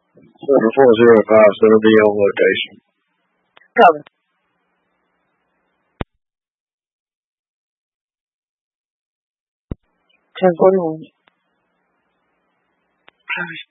7405, so it'll be on location. Copy. 1041.